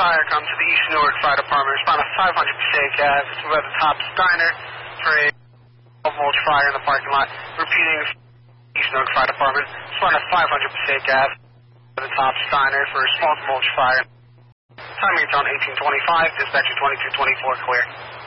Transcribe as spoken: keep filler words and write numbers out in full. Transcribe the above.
fire come to the East Newark Fire Department. Respond to five hundred Passaic Ave. It's at the top Steiner for a twelve volts fire in the parking lot. Repeating, East Newark Fire Department. Respond to five hundred Passaic Ave. At the top Steiner for a small volts fire. Timing is on eighteen twenty-five. Dispatcher twenty-two twenty-four clear.